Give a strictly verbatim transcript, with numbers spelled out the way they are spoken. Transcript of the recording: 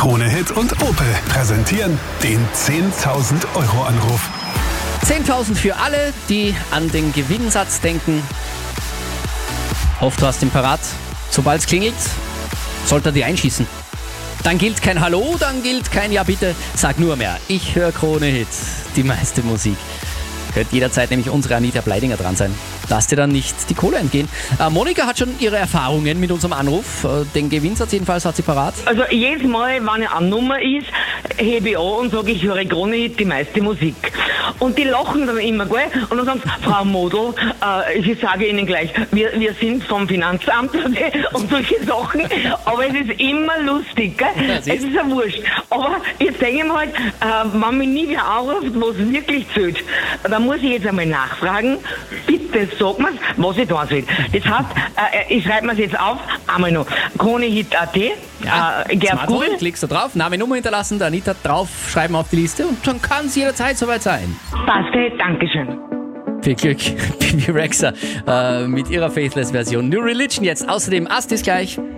Krone Hit und Opel präsentieren den zehntausend Euro Anruf. zehntausend für alle, die an den Gewinnsatz denken. Hofft, du hast ihn parat. Sobald es klingelt, sollte er die einschießen. Dann gilt kein Hallo, dann gilt kein Ja bitte, sag nur mehr. Ich höre Krone Hit, die meiste Musik. Könnte jederzeit nämlich unsere Anita Bleidinger dran sein. Lass dir dann nicht die Kohle entgehen. Äh, Monika hat schon ihre Erfahrungen mit unserem Anruf. Äh, den Gewinnsatz jedenfalls hat sie parat. Also jedes Mal, wenn eine Nummer ist, hebe ich an und sage, ich höre Krone Hit, die meiste Musik. Und die lachen dann immer, gell? Und dann sagen sie, Frau Model, äh, ich sage Ihnen gleich, wir, wir sind vom Finanzamt und solche Sachen. Aber es ist immer lustig, gell? Ja, es ist ja wurscht. Aber jetzt denke ich mir halt, äh, wenn mich nie wer anruft, was wirklich zählt, dann muss ich jetzt einmal nachfragen, bitte sag mir, was ich da soll. Das heißt, äh, ich schreibe mir es jetzt auf, einmal noch, Kronehit Punkt at, Ja, äh, geh auf Smartphone, Google. klickst du drauf, Name, Nummer hinterlassen, der Anita drauf, schreiben auf die Liste und dann kann es jederzeit soweit sein. Passt, Dankeschön. Viel Glück, Bibi Rexha äh, mit ihrer Faithless-Version. New Religion jetzt. Außerdem Ast ist gleich.